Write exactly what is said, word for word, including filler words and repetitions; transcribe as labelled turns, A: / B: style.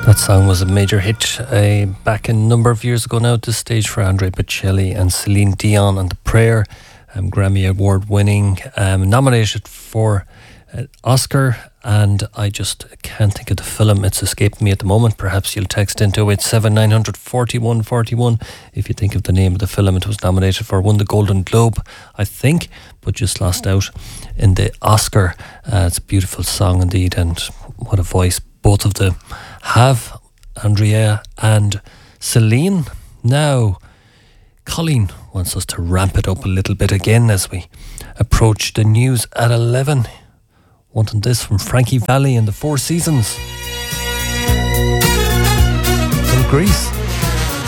A: That song was a major hit uh, back a number of years ago now at this stage for Andrea Bocelli and Celine Dion and The Prayer, um, Grammy Award winning, um, nominated for an Oscar, and I just can't think of the film. It's escaped me at the moment. Perhaps you'll text into oh eight seven nine four one four one if you think of the name of the film it was nominated for. Won the Golden Globe, I think, but just lost out in the Oscar. Uh, it's a beautiful song indeed, and what a voice both of them have, Andrea and Celine. Now, Colleen wants us to ramp it up a little bit again as we approach the news at eleven. Wanting this from Frankie Valli and the Four Seasons in Greece.